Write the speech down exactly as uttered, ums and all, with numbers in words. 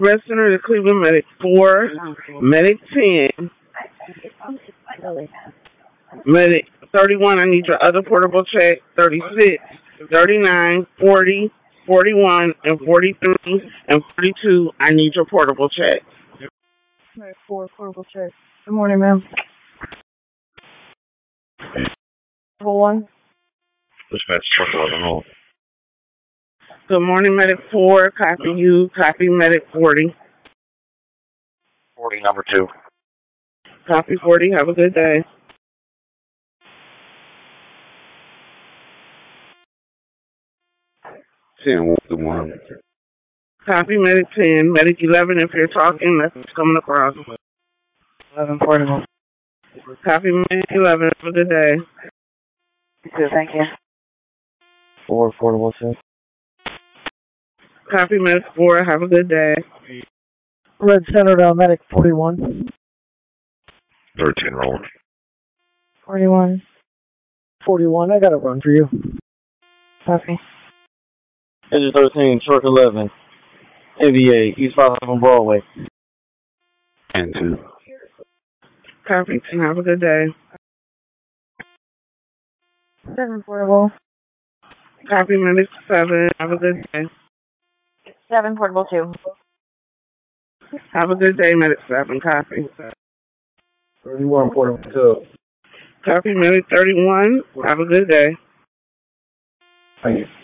Red Center to Cleveland Medic four, Medic ten, Medic thirty-one, I need your other portable check, thirty-six, thirty-nine, forty, forty-one, and forty-three, and forty-two, I need your portable check. Medic four, portable check. Good morning, ma'am. Portable one. Dispatch truck eleven hold. Good morning, Medic four, copy you, copy Medic forty. forty, number two. Copy forty, have a good day. ten, good morning. Copy Medic ten, Medic eleven, if you're talking, that's coming across. eleven, portable. Copy Medic eleven, have a good day. You too, thank you. four, portable check. Copy Medic four, have a good day. Red Center to Medic forty-one. thirteen, rolling. forty-one. forty-one, I got a run for you. Copy. Engine thirteen, short eleven. N V A, East five on Broadway. ten two. Copy, have a good day. seven, portable. Copy Medic seven, have a good day. seven, portable two. Have a good day, Medic seven, copy. thirty-one, portable two. Copy Medic thirty-one, have a good day. Thank you.